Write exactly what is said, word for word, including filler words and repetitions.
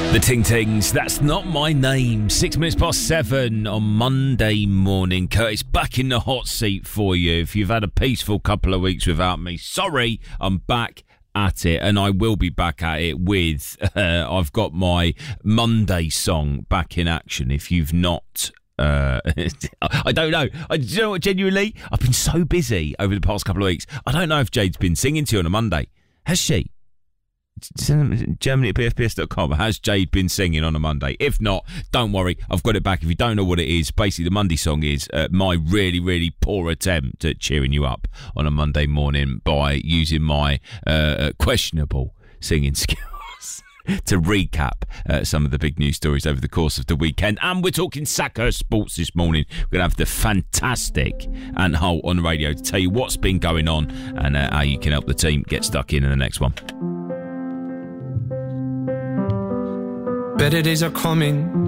The Ting Tings, that's not my name. Six minutes past seven on Monday morning. Curtis back in the hot seat for you. If you've had a peaceful couple of weeks without me, sorry, I'm back at it, and I will be back at it with, uh, I've got my Monday song back in action. If you've not... Uh, I don't know. I, do you know what, genuinely? I've been so busy over the past couple of weeks. I don't know if Jade's been singing to you on a Monday. Has she? Germany at b f p s dot com. Has Jade been singing on a Monday? If not, don't worry, I've got it back. If you don't know what it is, basically the Monday song is uh, my really, really poor attempt at cheering you up on a Monday morning by using my uh, questionable singing skills to recap uh, some of the big news stories over the course of the weekend. And we're talking Sackhurst Sports this morning. We're going to have the fantastic Ant Holt on the radio to tell you what's been going on and uh, how you can help the team get stuck in in the next one. Better days are coming,